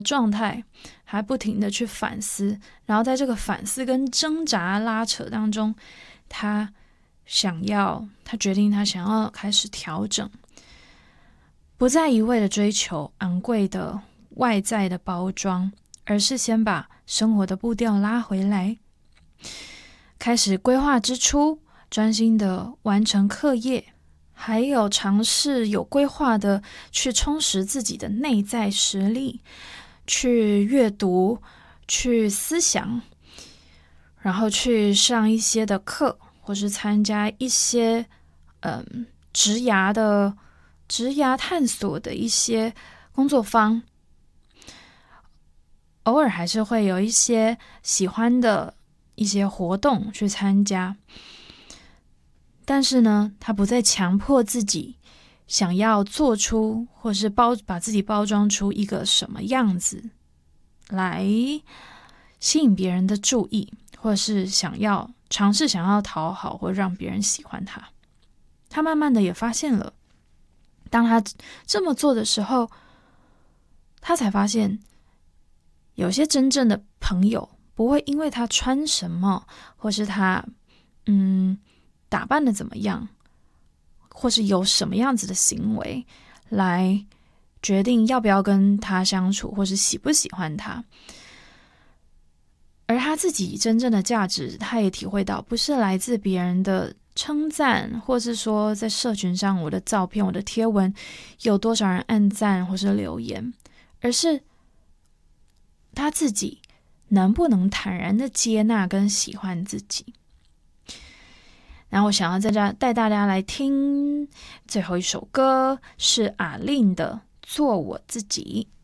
状态，还不停的去反思，然后在这个反思跟挣扎拉扯当中，他决定他想要开始调整，不再一味的追求昂贵的外在的包装，而是先把生活的步调拉回来，开始规划支出，专心的完成课业，还有尝试有规划的去充实自己的内在实力，去阅读，去思想，然后去上一些的课，或是参加一些职涯探索的一些工作坊，偶尔还是会有一些喜欢的一些活动去参加，但是呢，他不再强迫自己想要做出或是把自己包装出一个什么样子来吸引别人的注意，或是尝试想要讨好或让别人喜欢他。他慢慢的也发现了，当他这么做的时候，他才发现有些真正的朋友不会因为他穿什么，或是他打扮的怎么样，或是有什么样子的行为来决定要不要跟他相处，或是喜不喜欢他。而他自己真正的价值，他也体会到不是来自别人的称赞，或是说在社群上我的照片、我的贴文有多少人按赞或是留言，而是他自己能不能坦然的接纳跟喜欢自己。然后我想要在这带大家来听最后一首歌，是阿令的《做我自己》。